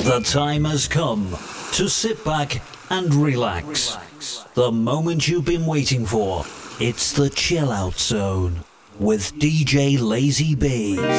The time has come to sit back and relax. The moment you've been waiting for. It's the Chill Out Zone with DJ Lazy B.